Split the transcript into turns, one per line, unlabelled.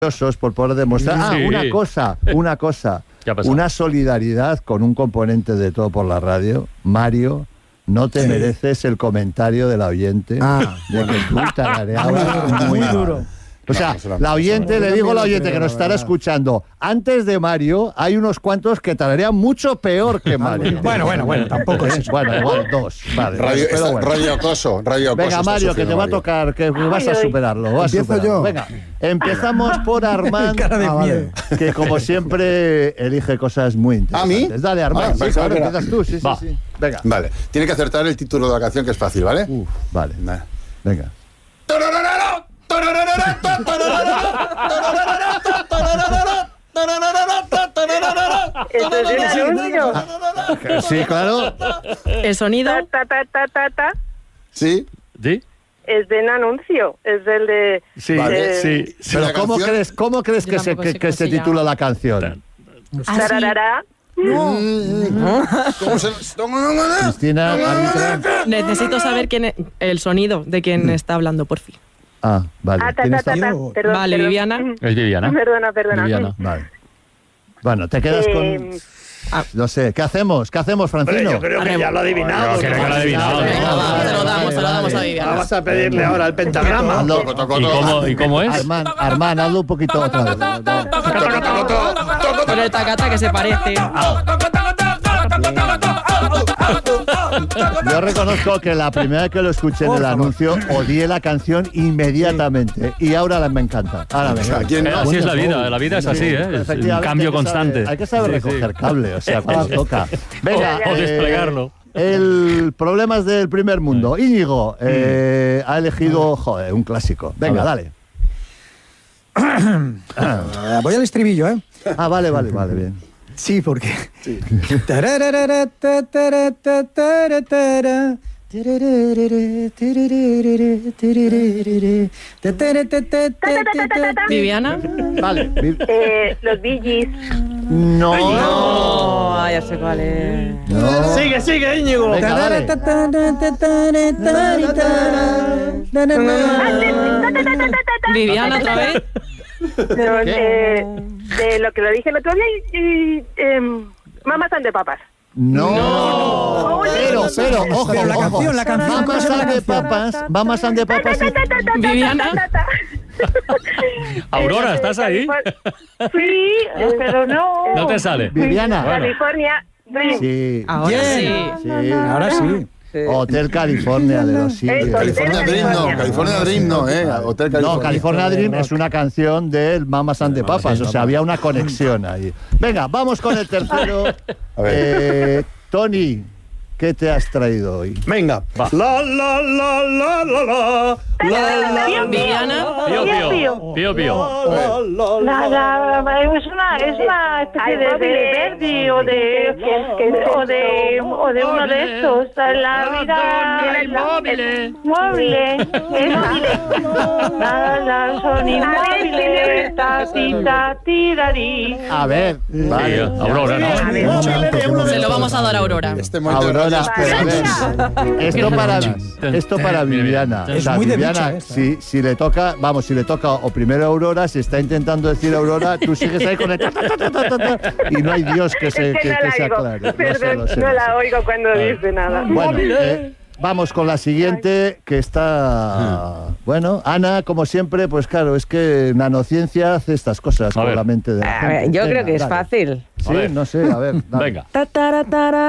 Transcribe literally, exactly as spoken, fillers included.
por poder demostrar. Ah,
Sí.
una cosa, una cosa.
¿Qué ha pasado?
Una solidaridad con un componente de Todo por la Radio. Mario, no te
Sí.
mereces el comentario del oyente
Ah,
de que tú tarareabas
muy
mal.
duro.
O sea, la oyente, le digo a la oyente que nos estará escuchando, antes de Mario hay unos cuantos que tararean mucho peor que Mario.
Bueno, bueno, bueno, tampoco es eso.
Bueno, igual dos. Vale,
Radio,
pero
esta-
bueno.
radio acoso, radio acoso.
Venga,
está
Mario, que
sufriendo
te va a
Mario.
tocar, que vas a superarlo. Vas a
Empiezo
superarlo.
yo.
Venga, empezamos por Armand,
Cara de
Ah, vale.
miedo.
que como siempre elige cosas muy interesantes.
¿A mí?
Dale, Armand.
Ah,
sí,
pensaba
claro,
que era-
empiezas tú, sí, sí,
Va.
sí. Venga.
Vale, tiene que acertar el título de la canción, que es fácil, ¿vale?
Uf, vale.
Vale.
Venga.
Esto es un anuncio.
Sí, claro.
El sonido
Ta, ta, ta, ta, ta.
¿Sí?
¿Sí?
Es de un anuncio. Es del de...
Sí,
Vale.
sí.
Si
Pero
la
¿cómo
canción-
crees, cómo crees
Yo
que se,
tampoco
que,
sé
que
cómo
se
se
titula
llama.
la canción?
Tararara.
¿Cómo se...?
Cristina, árbitra.
necesito saber quién es, el sonido de quién está hablando, por fin.
Ah, vale.
Ah, ta,
¿Tienes
ta, ta, ta.
tío?
Perdón,
Vale,
perdón.
Viviana.
Es Viviana.
Perdona, perdona.
Viviana.
Vale. Bueno, te quedas
Eh,
con... No sé, ¿qué hacemos? ¿Qué hacemos, Francino?
Yo creo que ya lo ha adivinado.
Creo que lo ha adivinado, ¿no?
Venga, va, se lo damos, se lo damos a Viviana.
Vamos a pedirle ahora el pentagrama.
Hazlo-
Toco, toco,
¿Y
toco.
cómo, ¿Y cómo es?
Armand, Armand, hazlo un poquito otra vez.
Con el tacata que se parece.
Yo reconozco que la primera vez que lo escuché en el anuncio odié la canción inmediatamente y ahora la- me encanta. Ahora me encanta.
¿Quién
Eh,
no?
Así es la vida, la vida es así, ¿eh? Es un
Efectivamente,
cambio
hay que saber-
constante.
hay que saber
Sí, sí.
recoger cable, o sea, cuando toca. Venga,
O- o desplegarlo.
El problemas del primer mundo. Íñigo eh, ha elegido, joder, un clásico. Venga, dale.
Ah, voy al estribillo, ¿eh?
Ah, vale, vale, vale, bien.
Sí, porque... Tararara, ta, tara, ta, tara, tara. Tiririririri, tiririri, tiririri, ta, tara, ta, ta, ta, ta, ta, ta.
Viviana.
Vale. Vi-
eh, los Bee Gees.
No.
Oh, ya sé cuál es.
No.
Sigue, sigue, Íñigo.
Venga,
Tarara,
dale.
ta, tara, ta, tara, tara, tara. Na, na, na.
Viviana otra vez.
No, de, de lo que lo dije el otro día y... y em, Mamas and the Papas.
No. Pero, pero, ojo,
Pero la
ojo.
canción, la canción,
Mamas
¿cómo se llama
and
la
the
canción?
papas, mamas and the papas.
Viviana.
Aurora, ¿estás ahí?
Sí, pero no.
No te sale.
Viviana.
Bueno.
California. Sí.
Sí.
Ahora sí.
Sí.
Ahora sí.
Hotel California de los Sirios.
Eso.
California Dream no, California Dream no, ¿eh? Hotel California.
No, California Dream es una canción del Mamas and the Papas, o sea, había una conexión ahí. Venga, vamos con el tercero.
A ver.
Eh, Tony, ¿qué te has traído hoy?
Venga. La, la, la, la, la, la. La, la,
Viviana.
Pío, pío. Pío, pío.
la, la,
La,
la.
la, es una, es una especie de, de Verdi o de, o de, o de uno de estos. La vida, el móvil, móvil, la, la, son inmóviles, ta, ti, ta, ti, da, di.
A ver,
Sí,
vale.
Aurora, ¿no?
Se lo vamos a dar a Aurora.
Este momento de
Aurora,
radio
pero a
es-
ver, esto para, esto para Viviana.
Es
O sea,
muy de
Viviana,
bicha esta,
si, si le toca, vamos, si le toca o primero Aurora, si está intentando decir Aurora, tú sigues ahí con el ta, ta, ta, ta, ta, ta, ta, y no hay Dios que se,
Es que
que,
no
que
la
se
oigo.
aclare. Lo sé,
Perdón,
lo sé,
no
lo
la
sé.
oigo cuando dice nada.
Bueno, eh, vamos con la siguiente, que está... Bueno, Ana, como siempre, pues claro, es que Nanociencia hace estas cosas
A
con
ver.
la mente de la
A ver,
gente.
yo
Venga,
creo que es
dale.
fácil.
Sí, no sé, a ver. dale.
Venga.
Ta, tara, tara.